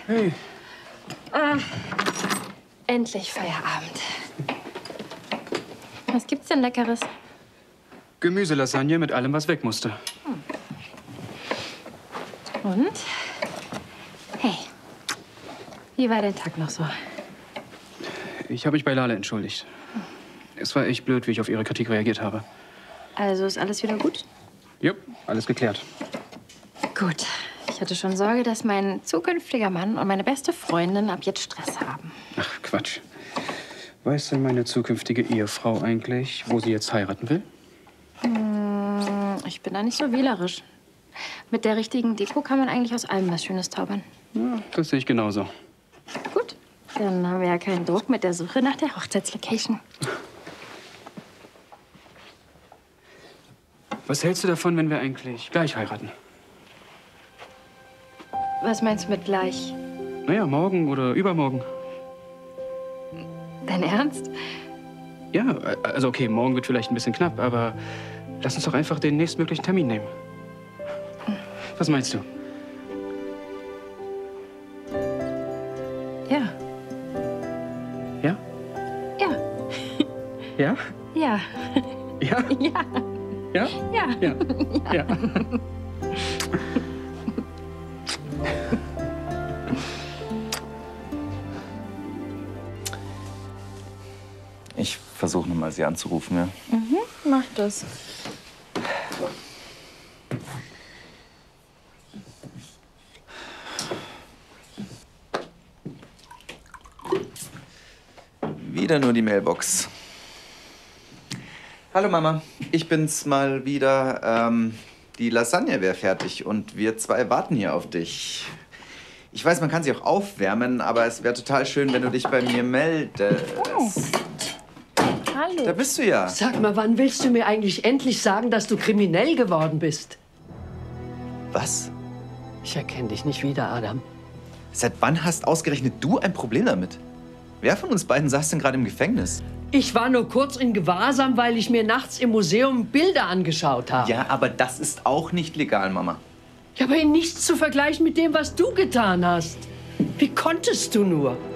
Hey. Ah, endlich Feierabend. Was gibt's denn Leckeres? Gemüselasagne mit allem, was weg musste. Und? Hey, wie war der Tag noch so? Ich habe mich bei Lale entschuldigt. Es war echt blöd, wie ich auf ihre Kritik reagiert habe. Also ist alles wieder gut? Jupp, alles geklärt. Gut. Ich hatte schon Sorge, dass mein zukünftiger Mann und meine beste Freundin ab jetzt Stress haben. Ach, Quatsch. Weiß denn meine zukünftige Ehefrau eigentlich, wo sie jetzt heiraten will? Ich bin da nicht so wählerisch. Mit der richtigen Deko kann man eigentlich aus allem was Schönes zaubern. Ja, das sehe ich genauso. Gut, dann haben wir ja keinen Druck mit der Suche nach der Hochzeitslocation. Was hältst du davon, wenn wir eigentlich gleich heiraten? Was meinst du mit gleich? Naja, morgen oder übermorgen. Dein Ernst? Ja, also okay, morgen wird vielleicht ein bisschen knapp, aber lass uns doch einfach den nächstmöglichen Termin nehmen. Was meinst du? Ja. Ja? Ja. Ja? Ja. Ja? Ja. Ja? Ja. Ja. Ja. Ich versuche nochmal, sie anzurufen, ja? Mach das. Wieder nur die Mailbox. Hallo Mama, ich bin's mal wieder. Die Lasagne wäre fertig und wir zwei warten hier auf dich. Ich weiß, man kann sie auch aufwärmen, aber es wäre total schön, wenn du dich bei mir meldest. Oh. Hallo. Da bist du ja. Sag mal, wann willst du mir eigentlich endlich sagen, dass du kriminell geworden bist? Was? Ich erkenne dich nicht wieder, Adam. Seit wann hast ausgerechnet du ein Problem damit? Wer von uns beiden saß denn gerade im Gefängnis? Ich war nur kurz in Gewahrsam, weil ich mir nachts im Museum Bilder angeschaut habe. Ja, aber das ist auch nicht legal, Mama. Ja, aber in nichts zu vergleichen mit dem, was du getan hast. Wie konntest du nur?